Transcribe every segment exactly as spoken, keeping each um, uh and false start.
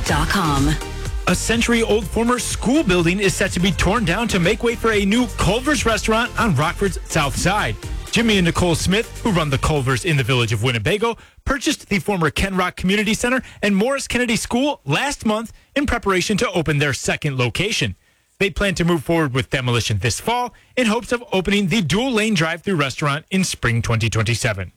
dot com. A century-old former school building is set to be torn down to make way for a new Culver's restaurant on Rockford's south side. Jimmy and Nicole Smith, who run the Culver's in the village of Winnebago, purchased the former Ken Rock Community Center and Morris Kennedy School last month in preparation to open their second location. They plan to move forward with demolition this fall in hopes of opening the dual-lane drive-through restaurant in spring twenty twenty-seven.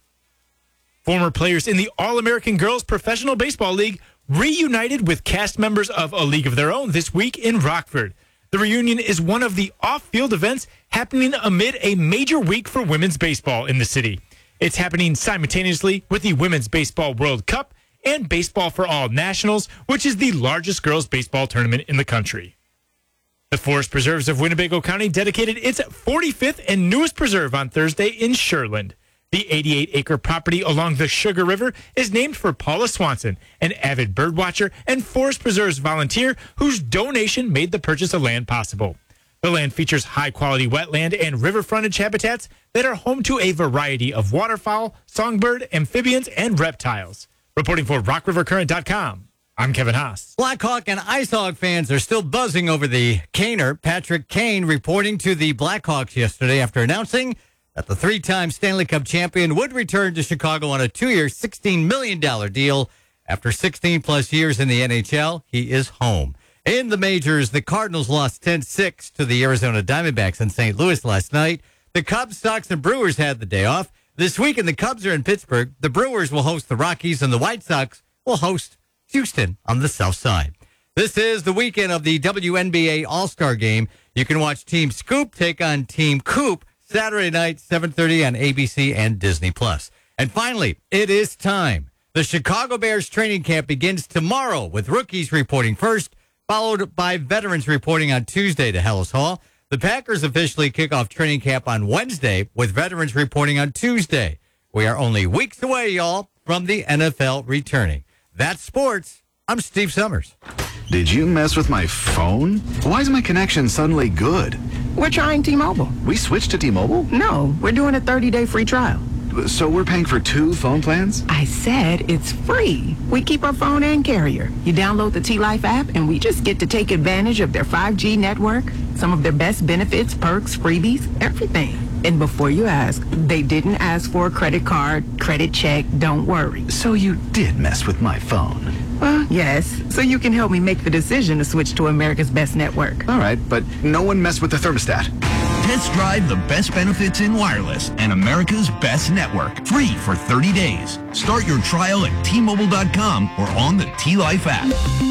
Former players in the All-American Girls Professional Baseball League reunited with cast members of A League of Their Own this week in Rockford. The reunion is one of the off-field events happening amid a major week for women's baseball in the city. It's happening simultaneously with the Women's Baseball World Cup and Baseball for All Nationals, which is the largest girls' baseball tournament in the country. The Forest Preserves of Winnebago County dedicated its forty-fifth and newest preserve on Thursday in Sherland. The eighty-eight acre property along the Sugar River is named for Paula Swanson, an avid birdwatcher and Forest Preserves volunteer whose donation made the purchase of land possible. The land features high-quality wetland and river frontage habitats that are home to a variety of waterfowl, songbird, amphibians, and reptiles. Reporting for rock river current dot com, I'm Kevin Haas. Blackhawk and IceHawk fans are still buzzing over the Caner. Patrick Kane reporting to the Blackhawks yesterday after announcing that the three-time Stanley Cup champion would return to Chicago on a two-year, sixteen million dollars deal. After sixteen-plus years in the N H L, he is home. In the majors, the Cardinals lost ten six to the Arizona Diamondbacks in Saint Louis last night. The Cubs, Sox, and Brewers had the day off. This weekend, the Cubs are in Pittsburgh. The Brewers will host the Rockies, and the White Sox will host Houston on the south side. This is the weekend of the W N B A All-Star Game. You can watch Team Scoop take on Team Coop Saturday night, seven thirty on A B C and Disney Plus. And finally, it is time. The Chicago Bears training camp begins tomorrow with rookies reporting first, followed by veterans reporting on Tuesday to Hellas Hall. The Packers officially kick off training camp on Wednesday with veterans reporting on Tuesday. We are only weeks away, y'all, from the N F L returning. That's sports. I'm Steve Summers. Did you mess with my phone? Why is my connection suddenly good? We're trying T-Mobile. We switched to T-Mobile? No, we're doing a thirty-day free trial. So we're paying for two phone plans? I said it's free. We keep our phone and carrier. You download the T-Life app, and we just get to take advantage of their five G network, some of their best benefits, perks, freebies, everything. And before you ask, they didn't ask for a credit card, credit check, don't worry. So you did mess with my phone? Well, yes, so you can help me make the decision to switch to America's best network. All right, but no one messed with the thermostat. Test drive the best benefits in wireless and America's best network. Free for thirty days. Start your trial at T Mobile dot com or on the T-Life app.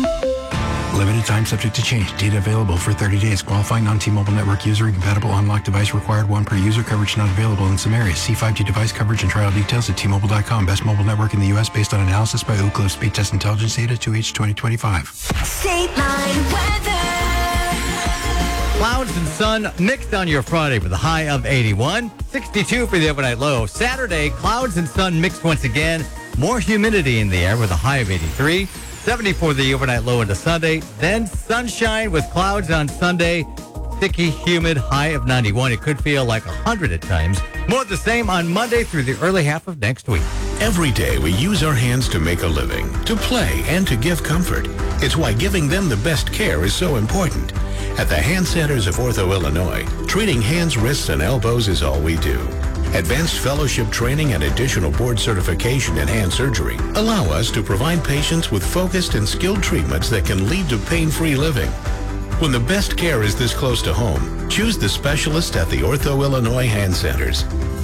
Limited time subject to change. Data available for thirty days. Qualifying non-T-Mobile network user. Incompatible unlocked device required. One per user. Coverage not available in some areas. See five G device coverage and trial details at T Mobile dot com. Best mobile network in the U S based on analysis by Ookla Speed Test Intelligence Data two H twenty twenty-five. State Line Weather. Clouds and sun mixed on your Friday with a high of eighty-one. sixty-two for the overnight low. Saturday, clouds and sun mixed once again. More humidity in the air with a high of eighty-three. seventy for the overnight low into Sunday. Then sunshine with clouds on Sunday. Sticky, humid, high of ninety-one. It could feel like one hundred at times. More of the same on Monday through the early half of next week. Every day we use our hands to make a living, to play, and to give comfort. It's why giving them the best care is so important. At the Hand Centers of Ortho, Illinois, treating hands, wrists, and elbows is all we do. Advanced fellowship training and additional board certification in hand surgery allow us to provide patients with focused and skilled treatments that can lead to pain-free living. When the best care is this close to home, choose the specialist at the Ortho, Illinois Hand Centers.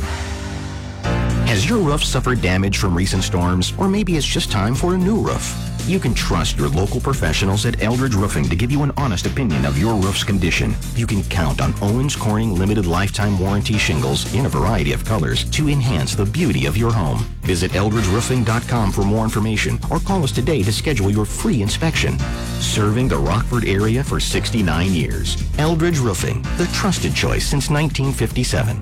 Has your roof suffered damage from recent storms? Or maybe it's just time for a new roof? You can trust your local professionals at Eldridge Roofing to give you an honest opinion of your roof's condition. You can count on Owens Corning Limited Lifetime Warranty shingles in a variety of colors to enhance the beauty of your home. Visit eldridge roofing dot com for more information or call us today to schedule your free inspection. Serving the Rockford area for sixty-nine years. Eldridge Roofing, the trusted choice since nineteen fifty-seven.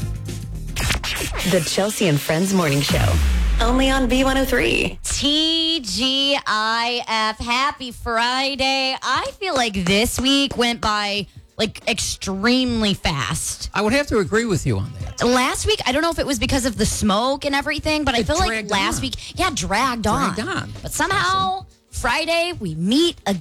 The Chelsea and Friends Morning Show. Only on B one oh three. T G I F. Happy Friday. I feel like this week went by like extremely fast. I would have to agree with you on that. Last week, I don't know if it was because of the smoke and everything, but it I feel like last on. week, yeah, dragged, dragged on. on. But somehow, Friday, we meet again.